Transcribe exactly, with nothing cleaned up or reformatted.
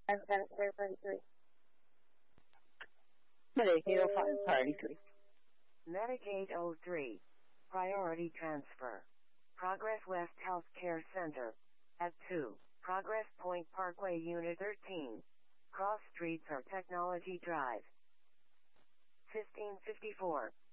Medicaid eight oh five, priority three. Medicaid oh three. Priority transfer. Progress West Healthcare Center. At two. Progress Point Parkway Unit thirteen. Cross Streets or Technology Drive. fifteen fifty-four.